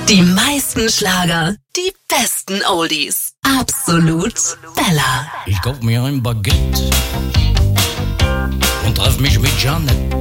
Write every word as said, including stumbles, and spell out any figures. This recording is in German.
Die meisten Schlager, die besten Oldies. Absolut Bella. Ich kauf mir ein Baguette und treff mich mit Janet.